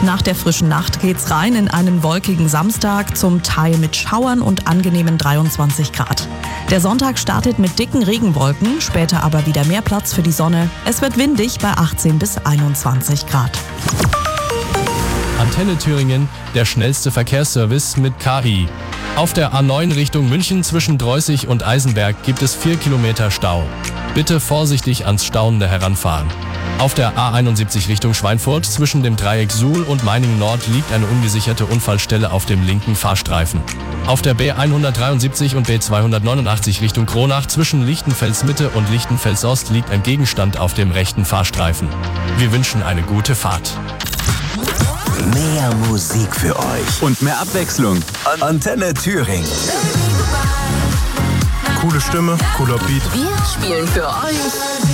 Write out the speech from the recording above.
Nach der frischen Nacht geht's rein in einen wolkigen Samstag, zum Teil mit Schauern und angenehmen 23 Grad. Der Sonntag startet mit dicken Regenwolken, später aber wieder mehr Platz für die Sonne. Es wird windig bei 18 bis 21 Grad. Antenne Thüringen, der schnellste Verkehrsservice mit KI. Auf der A9 Richtung München zwischen Dreußig und Eisenberg gibt es 4 Kilometer Stau. Bitte vorsichtig ans Staunende heranfahren. Auf der A71 Richtung Schweinfurt zwischen dem Dreieck Suhl und Meiningen Nord liegt eine ungesicherte Unfallstelle auf dem linken Fahrstreifen. Auf der B173 und B289 Richtung Kronach zwischen Lichtenfels Mitte und Lichtenfels Ost liegt ein Gegenstand auf dem rechten Fahrstreifen. Wir wünschen eine gute Fahrt. Mehr Musik für euch. Und mehr Abwechslung. Antenne Thüringen. Coole Stimme, cooler Beat. Wir spielen für euch